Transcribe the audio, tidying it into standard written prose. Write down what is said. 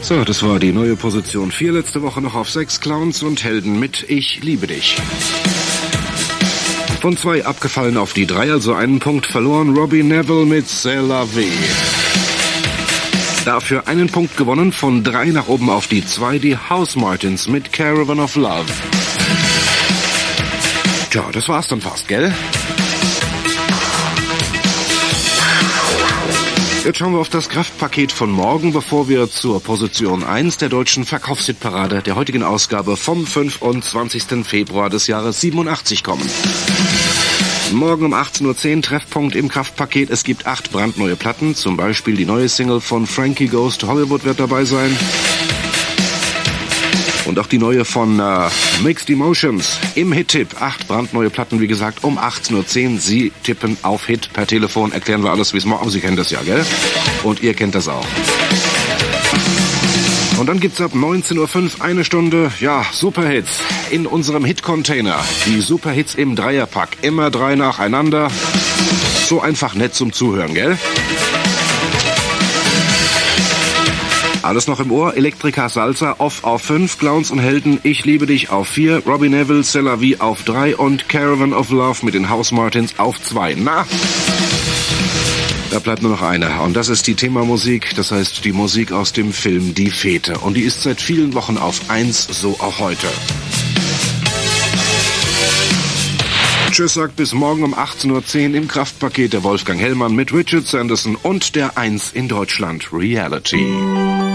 So, das war die neue Position 4. Letzte Woche noch auf 6. Clowns und Helden mit Ich liebe dich. Von 2 abgefallen auf die 3, also einen Punkt verloren. Robbie Neville mit C'est la vie. Dafür einen Punkt gewonnen, von 3 nach oben auf die 2, die Housemartins mit Caravan of Love. Tja, das war's dann fast, gell? Jetzt schauen wir auf das Kraftpaket von morgen, bevor wir zur Position 1 der deutschen Verkaufshitparade der heutigen Ausgabe vom 25. Februar des Jahres 87 kommen. Morgen um 18:10 Uhr Treffpunkt im Kraftpaket. Es gibt 8 brandneue Platten, zum Beispiel die neue Single von Frankie Goes to Hollywood wird dabei sein. Und auch die neue von Mixed Emotions im Hit-Tipp. 8 brandneue Platten, wie gesagt, um 18:10 Uhr. Sie tippen auf Hit per Telefon. Erklären wir alles, wie es morgen. Aber Sie kennen das ja, gell? Und ihr kennt das auch. Und dann gibt's ab 19:05 Uhr eine Stunde, Superhits in unserem Hit-Container. Die Superhits im Dreierpack. Immer 3 nacheinander. So einfach nett zum Zuhören, gell? Alles noch im Ohr, Elektrika Salsa off auf 5, Clowns und Helden, Ich liebe dich auf 4, Robbie Neville, C'est la vie auf 3 und Caravan of Love mit den Housemartins auf 2. Na, da bleibt nur noch eine und das ist die Themamusik, das heißt die Musik aus dem Film Die Fete und die ist seit vielen Wochen auf 1, so auch heute. Tschüss sagt bis morgen um 18:10 Uhr im Kraftpaket der Wolfgang Hellmann mit Richard Sanderson und der 1 in Deutschland Reality.